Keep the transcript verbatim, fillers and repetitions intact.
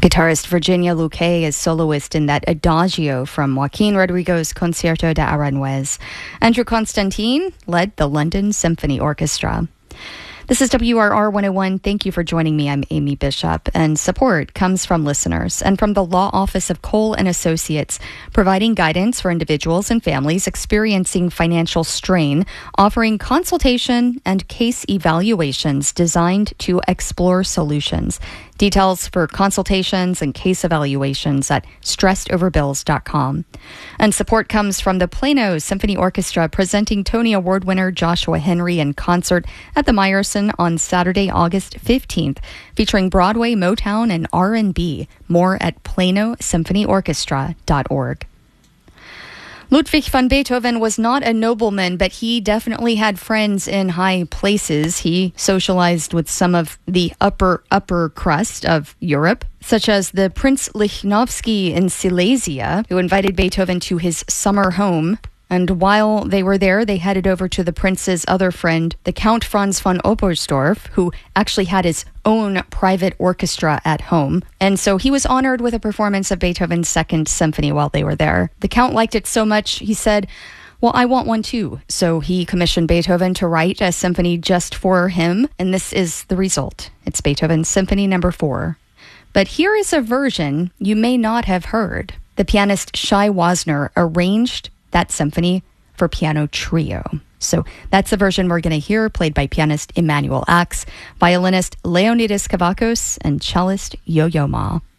Guitarist Virginia Luque is soloist in that Adagio from Joaquin Rodrigo's Concierto de Aranjuez. Andrew Constantine led the London Symphony Orchestra. This is W R R one oh one. Thank you for joining me. I'm Amy Bishop, and support comes from listeners and from the Law Office of Cole and Associates, providing guidance for individuals and families experiencing financial strain, offering consultation and case evaluations designed to explore solutions. Details for consultations and case evaluations at stressed over bills dot com. And support comes from the Plano Symphony Orchestra, presenting Tony Award winner Joshua Henry in concert at the Meyerson on Saturday, August fifteenth, featuring Broadway, Motown, and R and B. More at plano symphony orchestra dot org. Ludwig van Beethoven was not a nobleman, but he definitely had friends in high places. He socialized with some of the upper, upper crust of Europe, such as the Prince Lichnowsky in Silesia, who invited Beethoven to his summer home. And while they were there, they headed over to the prince's other friend, the Count Franz von Oberstdorf, who actually had his own private orchestra at home. And so he was honored with a performance of Beethoven's Second Symphony while they were there. The Count liked it so much, he said, "Well, I want one too." So he commissioned Beethoven to write a symphony just for him, and this is the result. It's Beethoven's Symphony Number Four. But here is a version you may not have heard. The pianist Shai Wasner arranged that symphony for piano trio. So that's the version we're going to hear, played by pianist Emanuel Ax, violinist Leonidas Kavakos, and cellist Yo-Yo Ma.